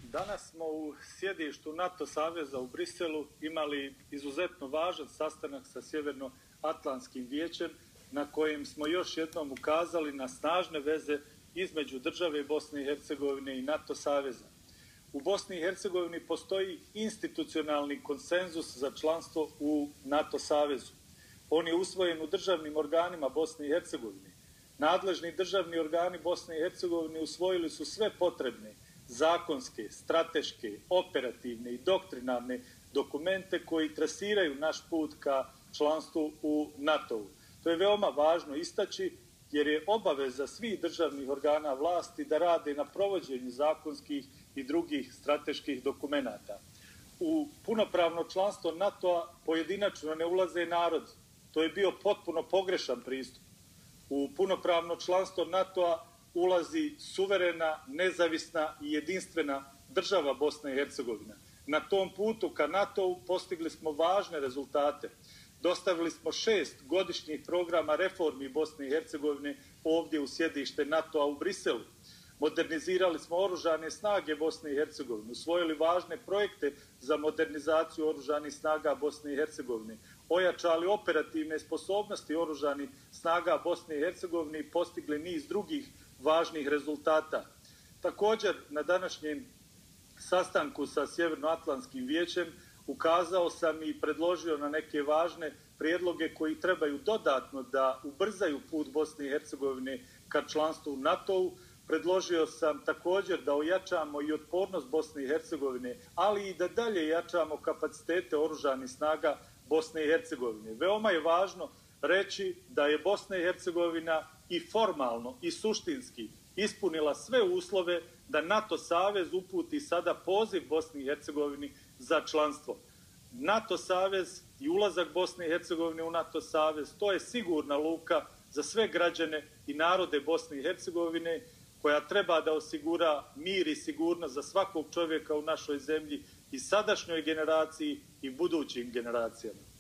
Danas smo u sjedištu NATO saveza u Briselu imali izuzetno važan sastanak sa Sjevernoatlantskim vijećem na kojem smo još jednom ukazali na snažne veze između države Bosne i Hercegovine i NATO saveza. U Bosni i Hercegovini postoji institucionalni konsenzus za članstvo u NATO savezu. On je usvojen u državnim organima Bosne i Hercegovine. Nadležni državni organi Bosne i Hercegovine usvojili su sve potrebne zakonske, strateške, operativne i doktrinarne dokumente koji trasiraju naš put ka članstvu u NATO-u. To je veoma važno istaći jer je obaveza svih državnih organa vlasti da rade na provođenju zakonskih i drugih strateških dokumenata. U punopravno članstvo NATO-a pojedinačno ne ulaze narodi. To je bio potpuno pogrešan pristup. U punopravno članstvo NATO-a ulazi suverena, nezavisna i jedinstvena država Bosna i Hercegovina. Na tom putu ka NATO-u postigli smo važne rezultate. Dostavili smo 6 godišnjih programa reformi Bosne i Hercegovine ovdje u sjedište NATO-a u Briselu. Modernizirali smo oružane snage Bosne i Hercegovine, usvojili važne projekte za modernizaciju oružanih snaga Bosne i Hercegovine, ojačali operativne sposobnosti oružanih snaga Bosne i Hercegovine i postigli niz drugih važnih rezultata. Također, na današnjem sastanku sa Sjevernoatlantskim vijećem ukazao sam i predložio na neke važne prijedloge koji trebaju dodatno da ubrzaju put Bosne i Hercegovine ka članstvu u NATO-u. Predložio sam također da ojačamo i otpornost Bosne i Hercegovine, ali i da dalje jačamo kapacitete oružanih snaga Bosne i Hercegovine. Veoma je važno reći da je Bosna i Hercegovina i formalno i suštinski ispunila sve uslove da NATO savez uputi sada poziv Bosni i Hercegovini za članstvo. NATO savez i ulazak Bosne i Hercegovine u NATO savez, to je sigurna luka za sve građane i narode Bosne i Hercegovine koja treba da osigura mir i sigurnost za svakog čovjeka u našoj zemlji i sadašnjoj generaciji i budućim generacijama.